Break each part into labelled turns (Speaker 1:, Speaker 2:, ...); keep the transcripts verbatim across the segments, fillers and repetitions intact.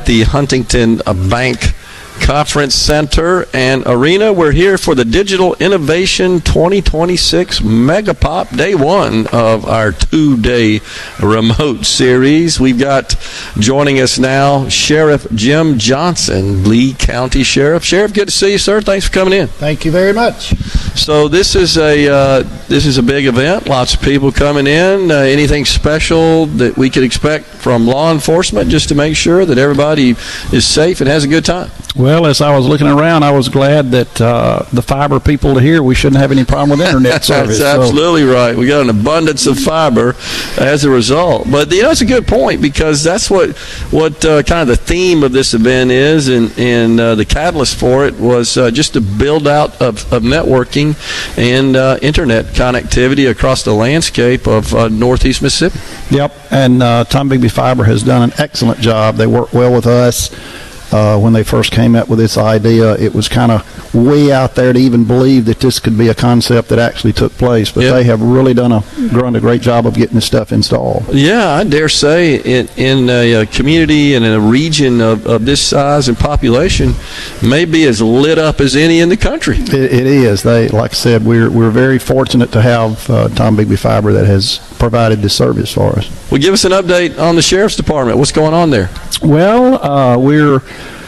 Speaker 1: the Huntington uh, Bank Conference Center and Arena. We're here for the Digital Innovation twenty twenty-six Mega Pop, day one of our two-day remote series. We've got joining us now Sheriff Jim Johnson, Lee County Sheriff. Sheriff, good to see you, sir. Thanks for coming in.
Speaker 2: Thank you very much.
Speaker 1: So this is a uh, this is a big event. Lots of people coming in. Uh, anything special that we could expect from law enforcement just to make sure that everybody is safe and has a good time?
Speaker 2: Well, as I was looking around, I was glad that uh, the fiber people here, we shouldn't have any problem with internet service.
Speaker 1: That's absolutely so. Right. We got an abundance of fiber as a result. But, you know, it's a good point, because that's what what uh, kind of the theme of this event is, and, and uh, the catalyst for it was uh, just to build out of, of networking and uh, internet connectivity across the landscape of uh, Northeast Mississippi.
Speaker 2: Yep, and uh, Tombigbee Fiber has done an excellent job. They work well with us. Uh, when they first came up with this idea, it was kind of way out there to even believe that this could be a concept that actually took place. But yep. They have really done a done a great job of getting this stuff installed.
Speaker 1: Yeah, I dare say in, in a, a community and in a region of, of this size and population, may be as lit up as any in the country.
Speaker 2: It, it is. They, like I said, we're we're very fortunate to have uh, Tombigbee Fiber that has provided this service for us.
Speaker 1: Well, give us an update on the Sheriff's Department. What's going on there?
Speaker 2: Well, uh, we're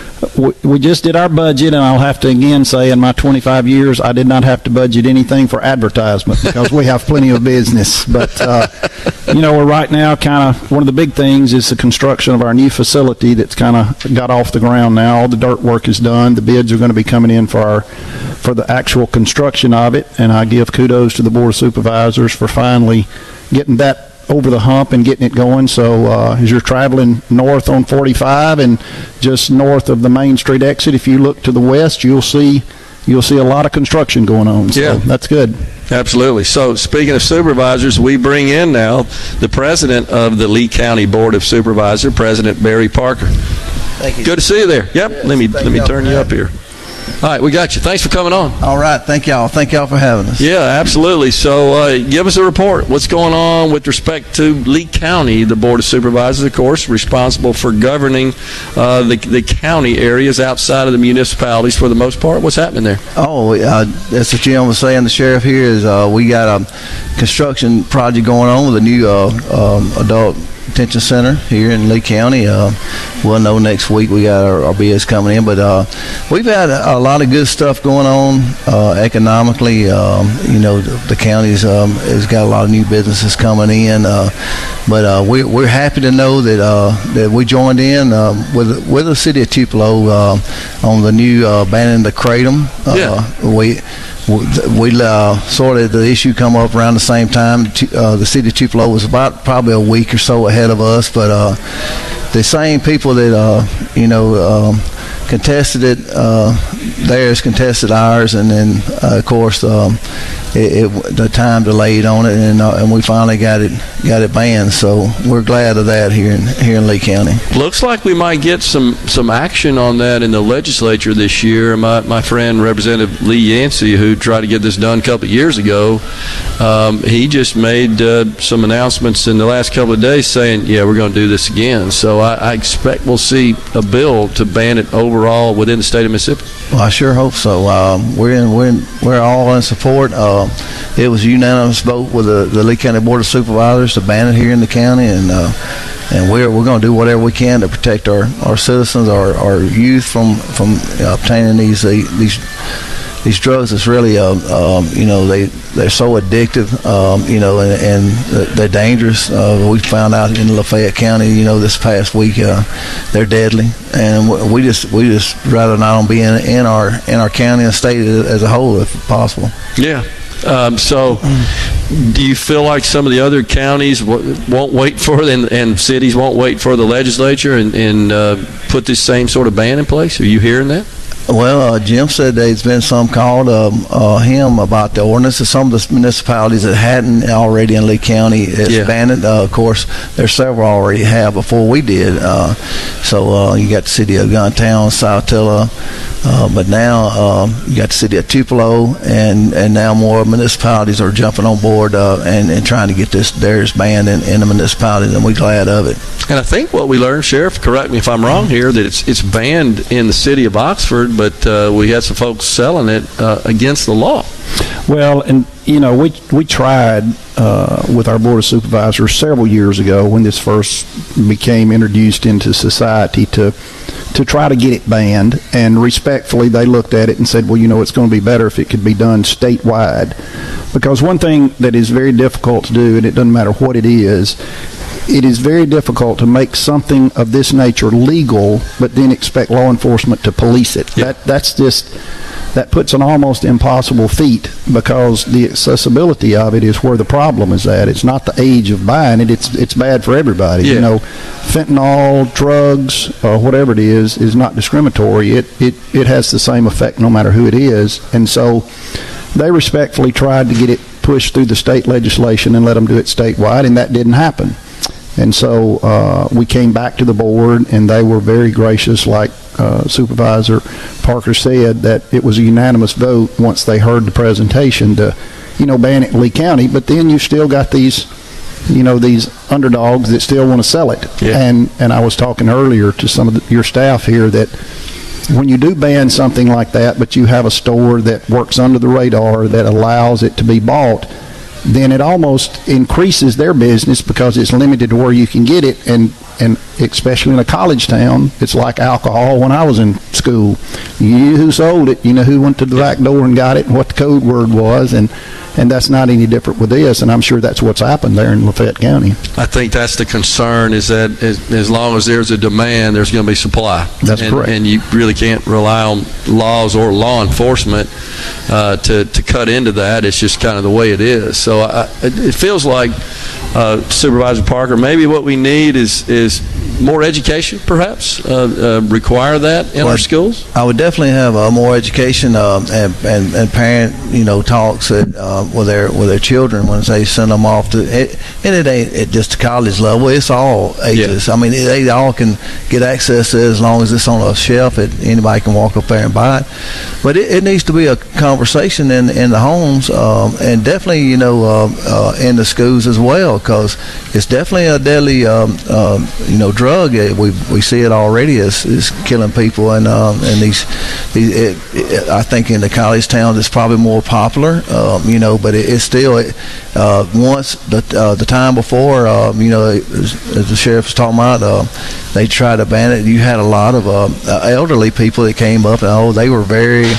Speaker 2: we just did our budget, and I'll have to again say, in my twenty-five years, I did not have to budget anything for advertisement because we have plenty of business. But uh, you know, we're right now kind of one of the big things is the construction of our new facility that's kind of got off the ground now. All the dirt work is done. The bids are going to be coming in for our for the actual construction of it, and I give kudos to the Board of Supervisors for finally getting that over the hump and getting it going. So uh, as you're traveling north on forty-five and just north of the Main Street exit, if you look to the west, you'll see you'll see a lot of construction going on. So yeah, that's good.
Speaker 1: Absolutely. So speaking of supervisors, we bring in now the president of the Lee County Board of Supervisors, President Barry Parker.
Speaker 3: Thank you.
Speaker 1: Good to see you there. Yep.
Speaker 3: Yes,
Speaker 1: let me let me turn you up here. All right, we got you. Thanks for coming on.
Speaker 3: All right, thank y'all. Thank y'all for having us.
Speaker 1: Yeah, absolutely. So uh, give us a report. What's going on with respect to Lee County, the Board of Supervisors, of course, responsible for governing uh, the, the county areas outside of the municipalities for the most part. What's happening there?
Speaker 3: Oh, uh, that's what Jim was saying. The sheriff here is uh, we got a construction project going on with a new uh, um, adult detention center here in Lee County. Uh, we'll know next week. We got our, our bids coming in, but uh, we've had a, a lot of good stuff going on uh, economically. Um, you know, the, the county's um, has got a lot of new businesses coming in, uh, but uh, we, we're happy to know that uh, that we joined in uh, with with the city of Tupelo uh, on the new uh, banning the kratom. Uh,
Speaker 1: yeah.
Speaker 3: We. We uh, sort of the issue come up around the same time. Uh, the city of Tupelo was about probably a week or so ahead of us, but uh, the same people that uh, you know um, contested it, uh, theirs contested ours, and then uh, of course um, it, it, the time delayed on it, and uh, and we finally got it got it banned. So we're glad of that here in here in Lee County.
Speaker 1: Looks like we might get some some action on that in the legislature this year. My my friend Representative Lee Yancey, who tried to get this done a couple of years ago, um, he just made uh, some announcements in the last couple of days saying, yeah, we're going to do this again. So I, I expect we'll see a bill to ban it overall within the state of Mississippi.
Speaker 3: Well, I sure hope so. Um, we're in, we're in, we're all in support. Uh, it was a unanimous vote with the, the Lee County Board of Supervisors to ban it here in the county, and uh, and we're we're going to do whatever we can to protect our, our citizens, our, our youth from from uh, obtaining these uh, these. These drugs is really, uh, um, you know, they they're so addictive, um, you know, and, and they're dangerous. Uh, we found out in Lafayette County, you know, this past week, uh, they're deadly, and we just we just rather not be in in our in our county and state as a whole, if possible.
Speaker 1: Yeah. Um, so, do you feel like some of the other counties w- won't wait for it, and, and cities won't wait for the legislature and, and uh, put this same sort of ban in place? Are you hearing that?
Speaker 3: Well, uh, Jim said there's been some called um, uh, him about the ordinances. Some of the municipalities that hadn't already in Lee County is
Speaker 1: yeah.
Speaker 3: banned it. Uh, of course, there's several already have before we did. Uh, so uh, you got the city of Guntown, Saltillo, Uh, but now um, you got the city of Tupelo, and, and now more municipalities are jumping on board uh, and, and trying to get this theirs banned in, in the municipalities, and we're glad of it.
Speaker 1: And I think what we learned, Sheriff, correct me if I'm wrong here, that it's it's banned in the city of Oxford, but uh, we had some folks selling it uh, against the law.
Speaker 2: Well, and you know, we we tried uh, with our Board of Supervisors several years ago when this first became introduced into society to to try to get it banned, and respectfully they looked at it and said, well, you know, it's going to be better if it could be done statewide, because one thing that is very difficult to do, and it doesn't matter what it is, it is very difficult to make something of this nature legal, but then expect law enforcement to police it.
Speaker 1: Yeah.
Speaker 2: That that's just that puts an almost impossible feat, because the accessibility of it is where the problem is at. It's not the age of buying it. It's it's bad for everybody.
Speaker 1: Yeah.
Speaker 2: You know, fentanyl, drugs, uh, whatever it is, is not discriminatory. It, it, it has the same effect no matter who it is. And so they respectfully tried to get it pushed through the state legislation and let them do it statewide, and that didn't happen. And so uh, we came back to the board, and they were very gracious, like uh, Supervisor Parker said, that it was a unanimous vote once they heard the presentation to, you know, ban it in Lee County. But then you still got these, you know, these underdogs that still want to sell it.
Speaker 1: Yeah.
Speaker 2: And and I was talking earlier to some of the, your staff here that when you do ban something like that, but you have a store that works under the radar that allows it to be bought, then it almost increases their business because it's limited to where you can get it. And and especially in a college town, it's like alcohol when I was in school. You knew who sold it, you know who went to the back door and got it, and what the code word was, and and that's not any different with this, and I'm sure that's what's happened there in Lafayette County.
Speaker 1: I think that's the concern, is that as, as long as there's a demand, there's going to be supply.
Speaker 2: That's
Speaker 1: and,
Speaker 2: correct.
Speaker 1: And you really can't rely on laws or law enforcement uh, to, to cut into that. It's just kind of the way it is. So I, it, it feels like, uh, Supervisor Parker, maybe what we need is, is more education, perhaps, uh, uh, require that in
Speaker 3: Well,
Speaker 1: our schools?
Speaker 3: I would definitely have uh, more education uh, and, and, and parent, you know, talks at, uh, with their with their children when they send them off to. It, and it ain't at just the college level; it's all ages.
Speaker 1: Yeah.
Speaker 3: I mean, they all can get access to it as long as it's on a shelf. It, anybody can walk up there and buy it. But it, it needs to be a conversation in in the homes, um, and definitely, you know, uh, uh, in the schools as well, because it's definitely a deadly, um, um, you know, drug. We we see it already is is killing people, and um, and these, these it, it, I think in the college towns it's probably more popular, um, you know, but it, it's still uh, once the uh, the time before, um, you know, as, as the sheriff was talking about, uh, they tried to ban it. You had a lot of uh, elderly people that came up, and oh, they were very,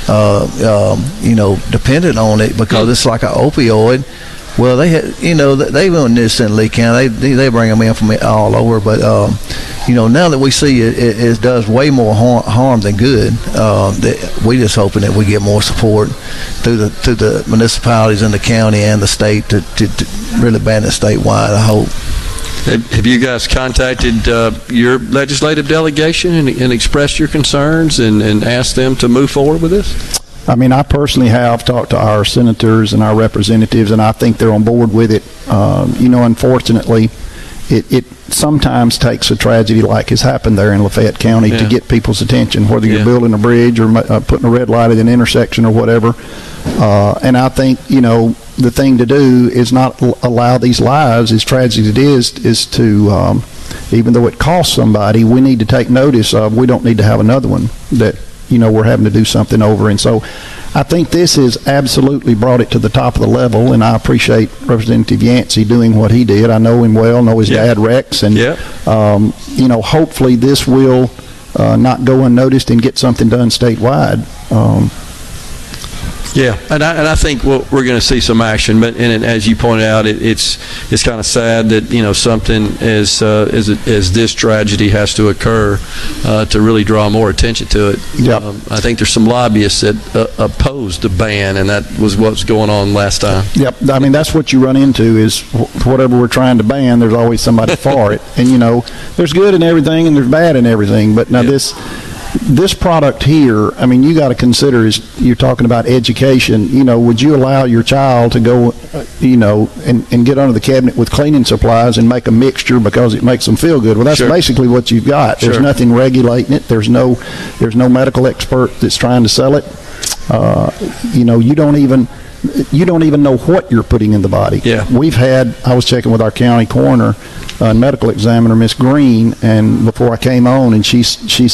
Speaker 3: uh, um, you know, dependent on it because it's like an opioid. Well, they had, you know, they went this in Lee County. They they bring them in from all over, but um, you know, now that we see it, it, it does way more harm, harm than good. Um, that we just hoping that we get more support through the through the municipalities in the county and the state to, to, to really ban it statewide. I hope.
Speaker 1: Have you guys contacted uh, your legislative delegation and, and expressed your concerns and, and asked them to move forward with this?
Speaker 2: I mean, I personally have talked to our senators and our representatives, and I think they're on board with it. Um, you know, unfortunately, it, it sometimes takes a tragedy like has happened there in Lafayette County
Speaker 1: yeah.
Speaker 2: to get people's attention, whether you're
Speaker 1: yeah.
Speaker 2: building a bridge or uh, putting a red light at an intersection or whatever. Uh, and I think, you know, the thing to do is not l- allow these lives, as tragic as it is, is to, um, even though it costs somebody, we need to take notice of, we don't need to have another one that, you know, we're having to do something over. And so I think this has absolutely brought it to the top of the level, and I appreciate Representative Yancey doing what he did. I know him well, know his
Speaker 1: yeah.
Speaker 2: dad, Rex, and,
Speaker 1: yeah.
Speaker 2: um, you know, hopefully this will uh, not go unnoticed and get something done statewide. Um,
Speaker 1: Yeah, and I, and I think we'll, we're going to see some action. But and it, as you pointed out, it, it's it's kind of sad that, you know, something as uh, as as this tragedy has to occur uh, to really draw more attention to it.
Speaker 2: Yep.
Speaker 1: Um, I think there's some lobbyists that uh, opposed the ban, and that was what was going on last time.
Speaker 2: Yep. I mean, that's what you run into is wh- whatever we're trying to ban, there's always somebody for it. And, you know, there's good in everything and there's bad in everything. But now
Speaker 1: Yep.
Speaker 2: this, this product here, I mean, you got to consider is you're talking about education. You know, would you allow your child to go, uh, you know, and, and get under the cabinet with cleaning supplies and make a mixture because it makes them feel good? Well, that's
Speaker 1: Sure.
Speaker 2: basically what you've got. There's
Speaker 1: Sure.
Speaker 2: nothing regulating it. There's no, there's no medical expert that's trying to sell it. Uh, you know, you don't even. You don't even know what you're putting in the body.
Speaker 1: Yeah.
Speaker 2: We've had, I was checking with our county coroner uh, and medical examiner, Miss Green, and before I came on, and she she